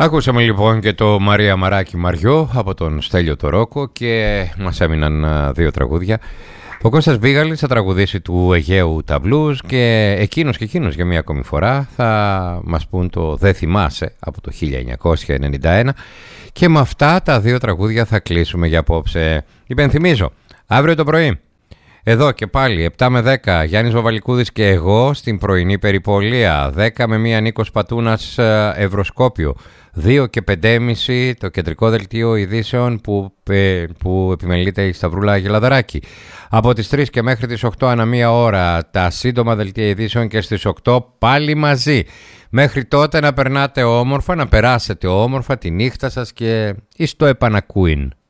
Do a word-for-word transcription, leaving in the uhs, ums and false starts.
Ακούσαμε λοιπόν και το Μαρία Μαράκι Μαριό από τον Στέλιο το Ρόκο και μας έμειναν δύο τραγούδια. Ο Κώστας Βίγαλης θα τραγουδήσει του Αιγαίου τα blues και εκείνος και εκείνος για μία ακόμη φορά θα μας πούν το «Δεν θυμάσαι» από το χίλια εννιακόσια ενενήντα ένα και με αυτά τα δύο τραγούδια θα κλείσουμε για απόψε. Υπενθυμίζω, αύριο το πρωί εδώ και πάλι επτά με δέκα Γιάννης Βαβαλικούδης και εγώ στην πρωινή περιπολία, δέκα με μία Νίκος Πατούνας Ευρωσκόπιο, δύο και πέντε και μισή το κεντρικό δελτίο ειδήσεων που, που επιμελείται η Σταυρούλα Γελαδαράκη. Από τις τρεις και μέχρι τις οκτώ ανά μία ώρα τα σύντομα δελτία ειδήσεων και στις οκτώ πάλι μαζί. Μέχρι τότε να περνάτε όμορφα, να περάσετε όμορφα τη νύχτα σας και εις το επανακούειν.